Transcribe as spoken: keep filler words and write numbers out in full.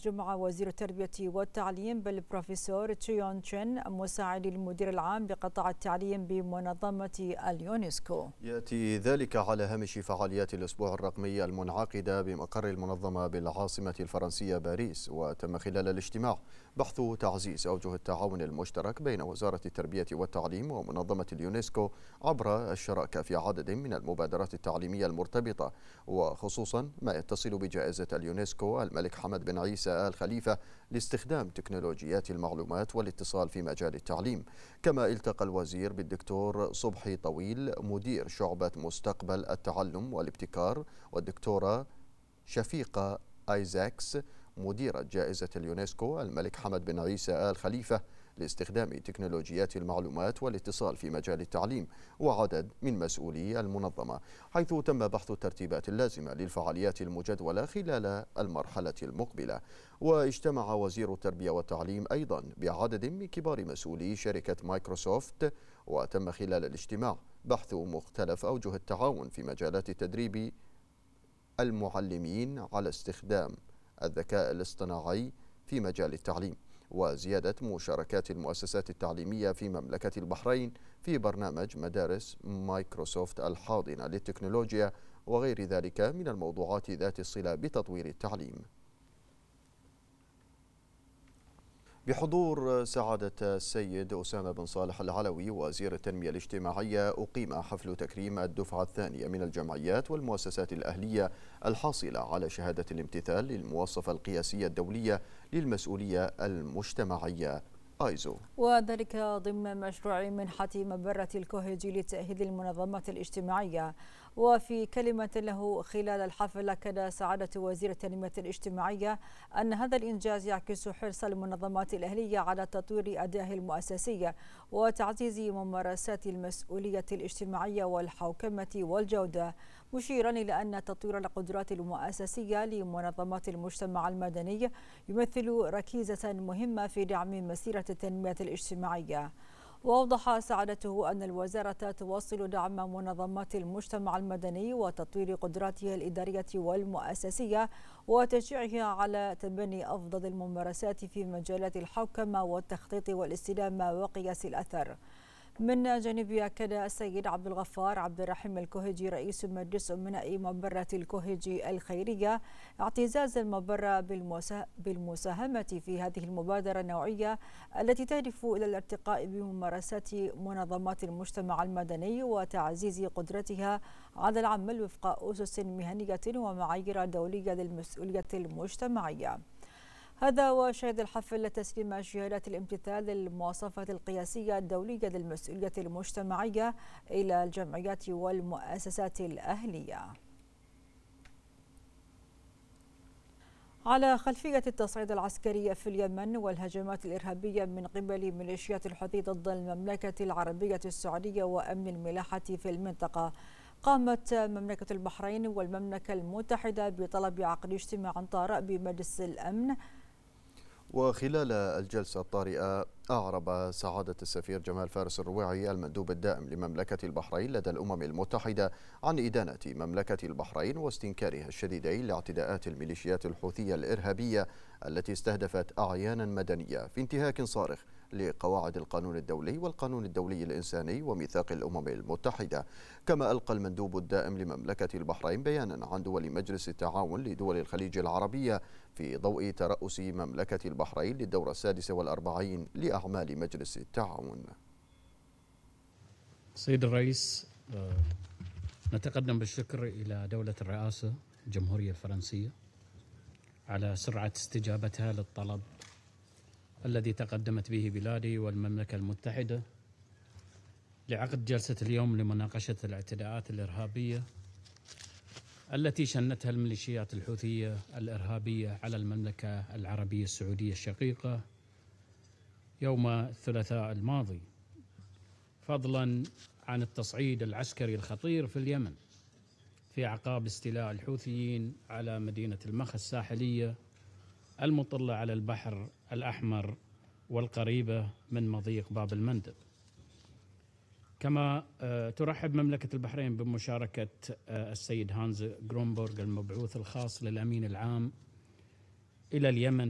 الجمعة وزير التربية والتعليم بالبروفيسور تشيون تشين مساعد المدير العام بقطاع التعليم بمنظمة اليونسكو. يأتي ذلك على هامش فعاليات الأسبوع الرقمي المنعقدة بمقر المنظمة بالعاصمة الفرنسية باريس، وتم خلال الاجتماع بحث تعزيز أوجه التعاون المشترك بين وزارة التربية والتعليم ومنظمة اليونسكو عبر الشراكة في عدد من المبادرات التعليمية المرتبطة، وخصوصا ما يتصل بجائزة اليونسكو الملك حمد بن عيسى آل خليفة لاستخدام تكنولوجيات المعلومات والاتصال في مجال التعليم. كما التقى الوزير بالدكتور صبحي طويل مدير شعبة مستقبل التعلم والابتكار، والدكتورة شفيقة آيزاكس مديرة جائزة اليونسكو الملك حمد بن عيسى آل خليفة لاستخدام تكنولوجيات المعلومات والاتصال في مجال التعليم، وعدد من مسؤولي المنظمة، حيث تم بحث الترتيبات اللازمة للفعاليات المجدولة خلال المرحلة المقبلة. واجتمع وزير التربية والتعليم أيضا بعدد من كبار مسؤولي شركة مايكروسوفت، وتم خلال الاجتماع بحث مختلف أوجه التعاون في مجالات تدريب المعلمين على استخدام الذكاء الاصطناعي في مجال التعليم، وزيادة مشاركات المؤسسات التعليمية في مملكة البحرين في برنامج مدارس مايكروسوفت الحاضنة للتكنولوجيا، وغير ذلك من الموضوعات ذات الصلة بتطوير التعليم. بحضور سعادة السيد أسامة بن صالح العلوي وزير التنمية الاجتماعية، أقيم حفل تكريم الدفعة الثانية من الجمعيات والمؤسسات الأهلية الحاصلة على شهادة الامتثال للمواصفة القياسية الدولية للمسؤولية المجتمعية آيزو، وذلك ضمن مشروع منحة مبرة الكوهجي لتأهيل المنظمات الاجتماعية. وفي كلمة له خلال الحفل أكد سعادة وزير التنمية الاجتماعية أن هذا الإنجاز يعكس حرص المنظمات الأهلية على تطوير أدائها المؤسسي وتعزيز ممارسات المسؤولية الاجتماعية والحوكمة والجودة، مشيرا إلى أن تطوير القدرات المؤسسية لمنظمات المجتمع المدني يمثل ركيزة مهمة في دعم مسيرة التنمية الاجتماعية. وأوضح سعادته أن الوزارة تواصل دعم منظمات المجتمع المدني وتطوير قدراتها الإدارية والمؤسسية وتشجيعها على تبني أفضل الممارسات في مجالات الحوكمة والتخطيط والاستدامة وقياس الأثر. من جانبه أكد السيد عبد الغفار عبد الرحيم الكوهجي رئيس مجلس أمناء مبرة الكوهجي الخيرية اعتزاز المبرة بالمساهمة في هذه المبادرة النوعية التي تهدف إلى الارتقاء بممارسات منظمات المجتمع المدني وتعزيز قدرتها على العمل وفق أسس مهنية ومعايير دولية للمسؤولية المجتمعية. هذا وشهد الحفل تسليم شهادات الامتثال للمواصفة القياسية الدولية للمسؤولية المجتمعية إلى الجمعيات والمؤسسات الأهلية. على خلفية التصعيد العسكري في اليمن والهجمات الإرهابية من قبل ميليشيات الحوثي ضد المملكة العربية السعودية وأمن الملاحة في المنطقة، قامت مملكة البحرين والمملكة المتحدة بطلب عقد اجتماع طارئ بمجلس الأمن. وخلال الجلسة الطارئة أعرب سعادة السفير جمال فارس الرويعي المندوب الدائم لمملكة البحرين لدى الأمم المتحدة عن إدانة مملكة البحرين واستنكارها الشديدين لاعتداءات الميليشيات الحوثية الإرهابية التي استهدفت أعيانا مدنية في انتهاك صارخ لقواعد القانون الدولي والقانون الدولي الإنساني وميثاق الأمم المتحدة. كما ألقى المندوب الدائم لمملكة البحرين بيانا عن دول مجلس التعاون لدول الخليج العربية في ضوء ترأس مملكة البحرين للدورة السادسة والأربعين لأعمال مجلس التعاون. سيد الرئيس، نتقدم بالشكر إلى دولة الرئاسة الجمهورية الفرنسية على سرعة استجابتها للطلب الذي تقدمت به بلادي والمملكة المتحدة لعقد جلسة اليوم لمناقشة الاعتداءات الإرهابية التي شنتها الميليشيات الحوثية الإرهابية على المملكة العربية السعودية الشقيقة يوم الثلاثاء الماضي، فضلا عن التصعيد العسكري الخطير في اليمن في أعقاب استيلاء الحوثيين على مدينة المخا الساحلية المطلة على البحر الأحمر والقريبة من مضيق باب المندب. كما ترحب مملكة البحرين بمشاركة السيد هانز غرونبورغ المبعوث الخاص للأمين العام إلى اليمن